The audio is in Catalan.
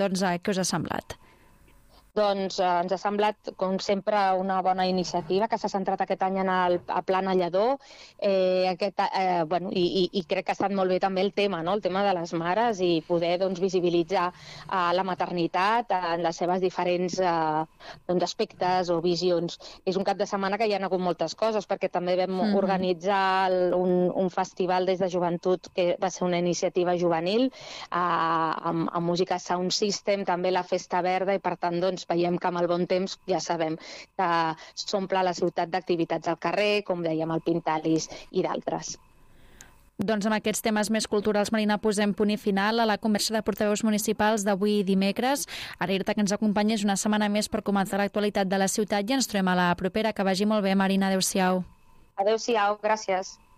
Doncs què us ha semblat? Doncs ens ha semblat, com sempre, una bona iniciativa que s'ha centrat aquest any en el Pla Nallador i crec que ha estat molt bé també el tema de les mares i poder visibilitzar la maternitat en les seves diferents aspectes o visions. És un cap de setmana que hi ha hagut moltes coses, perquè també vam organitzar un festival des de joventut que va ser una iniciativa juvenil amb música Sound System, també la Festa Verda, i per tant veiem que amb el bon temps ja sabem que s'omple la ciutat d'activitats al carrer, com dèiem, el Pintalis i d'altres. Doncs amb aquests temes més culturals, Marina, posem punt i final a la conversa de portaveus municipals d'avui dimecres. Agrair-te que ens acompanyes una setmana més per comentar l'actualitat de la ciutat i ens trobem a la propera. Que vagi molt bé, Marina. Adéu-siau. Adéu-siau, gràcies.